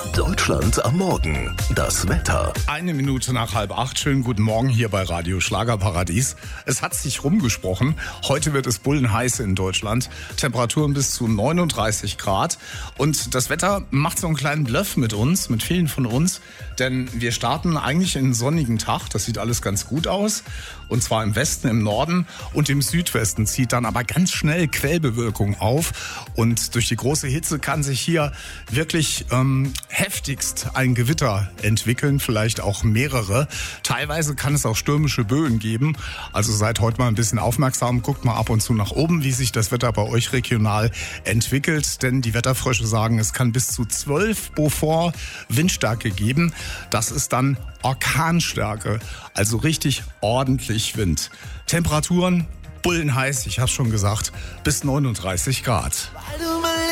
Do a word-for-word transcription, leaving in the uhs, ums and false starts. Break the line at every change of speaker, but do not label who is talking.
Deutschland am Morgen. Das Wetter.
Eine Minute nach halb acht. Schönen guten Morgen hier bei Radio Schlagerparadies. Es hat sich rumgesprochen. Heute wird es bullenheiß in Deutschland. Temperaturen bis zu neununddreißig Grad. Und das Wetter macht so einen kleinen Bluff mit uns, mit vielen von uns. Denn wir starten eigentlich in einen sonnigen Tag. Das sieht alles ganz gut aus. Und zwar im Westen, im Norden und im Südwesten zieht dann aber ganz schnell Quellbewölkung auf. Und durch die große Hitze kann sich hier wirklich ähm, heftigst ein Gewitter entwickeln, vielleicht auch mehrere. Teilweise kann es auch stürmische Böen geben. Also seid heute mal ein bisschen aufmerksam, guckt mal ab und zu nach oben, wie sich das Wetter bei euch regional entwickelt. Denn die Wetterfrösche sagen, es kann bis zu zwölf Beaufort Windstärke geben. Das ist dann Orkanstärke, also richtig ordentlich Wind. Temperaturen bullenheiß, ich hab's schon gesagt, bis neununddreißig Grad.